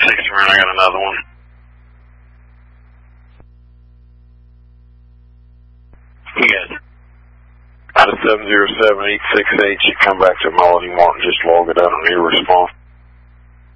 6 man, I got another one. Yes. Out of 707-868, you come back to Melody Martin, just log it out on your response.